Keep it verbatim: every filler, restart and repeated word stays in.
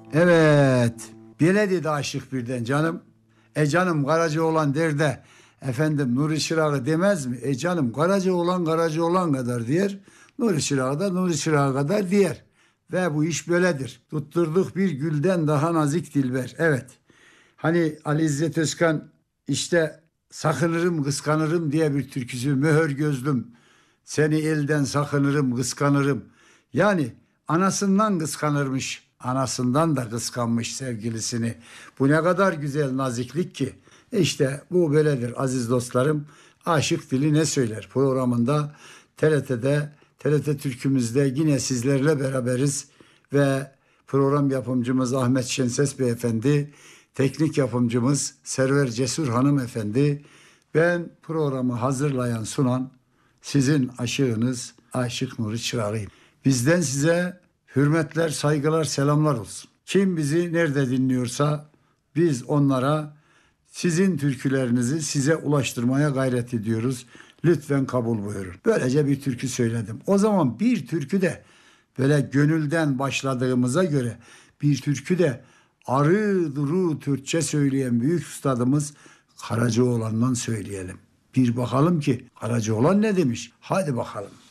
Evet. Bile dedi aşık birden canım. E canım Karacaoğlan der de efendim Nuri Çırak'ı demez mi? E canım Karacaoğlan Karacaoğlan kadar diyer. Nuri Çırak'ı da Nuri Çırak'ı kadar diyer. Ve bu iş böyledir. Tutturduk bir gülden daha nazik dilber. Evet. Hani Ali İzzet Özkan işte sakınırım kıskanırım diye bir türküsü, mühür gözlüm seni elden sakınırım kıskanırım. Yani anasından kıskanırmış, anasından da kıskanmış sevgilisini. Bu ne kadar güzel naziklik ki. İşte bu böyledir aziz dostlarım. Aşık Dili Ne Söyler programında T R T'de, T R T Türkümüzde yine sizlerle beraberiz ve program yapımcımız Ahmet Şenses Beyefendi, teknik yapımcımız Server Cesur Hanımefendi, ben programı hazırlayan sunan sizin aşığınız Aşık Nuri Çırak'ıyım. Bizden size hürmetler, saygılar, selamlar olsun. Kim bizi nerede dinliyorsa biz onlara sizin türkülerinizi size ulaştırmaya gayret ediyoruz. Lütfen kabul buyurun. Böylece bir türkü söyledim. O zaman bir türkü de böyle gönülden başladığımıza göre bir türkü de arı duru Türkçe söyleyen büyük üstadımız Karacaoğlan'dan söyleyelim. Bir bakalım ki Karacaoğlan ne demiş? Hadi bakalım.